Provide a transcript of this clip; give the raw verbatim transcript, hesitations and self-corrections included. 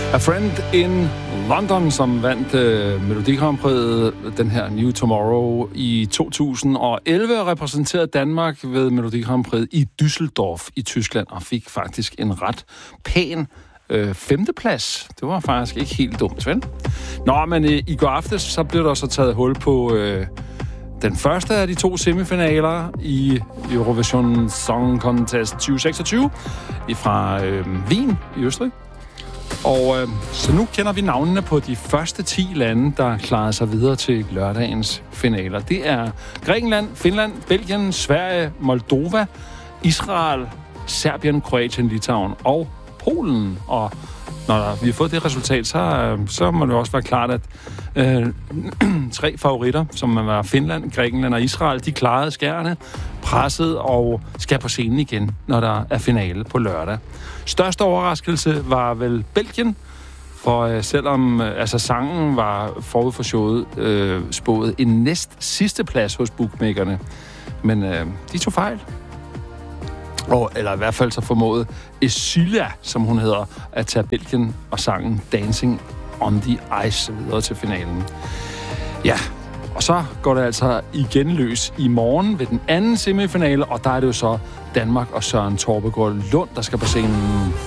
A Friend in London, som vandt øh, Melodi Grand Prix, den her New Tomorrow i to tusind og elleve, repræsenterede Danmark ved Melodi Grand Prix i Düsseldorf i Tyskland, og fik faktisk en ret pæn øh, femteplads. Det var faktisk ikke helt dumt, vel? Nå, men øh, i går aftes, så blev der så taget hul på øh, den første af de to semifinaler i Eurovision Song Contest tyve seksogtyve fra øh, Wien i Østrig. Og øh, så nu kender vi navnene på de første ti lande, der klarede sig videre til lørdagens finaler. Det er Grækenland, Finland, Belgien, Sverige, Moldova, Israel, Serbien, Kroatien, Litauen og Polen. Og når vi har fået det resultat, så, så må det også være klart, at øh, tre favoritter, som var Finland, Grækenland og Israel, de klarede skærene, presset og skal på scenen igen, når der er finale på lørdag. Største overraskelse var vel Belgien, for øh, selvom øh, altså sangen var forud for showet øh, spået en næst sidste plads hos bookmakerne, men øh, de tog fejl. Og, eller i hvert fald så formåede Esylia, som hun hedder, at tage Belgien og sangen Dancing on the Ice videre til finalen. Ja, og så går det altså igen løs i morgen ved den anden semifinale, og der er det jo så Danmark og Søren Torbegaard Lund, der skal på scenen.